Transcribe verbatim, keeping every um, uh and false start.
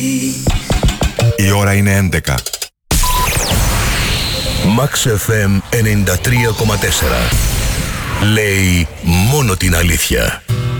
Η ώρα είναι έντεκα. Max εφ εμ ενενήντα τρία κόμμα τέσσερα. Λέει μόνο την αλήθεια.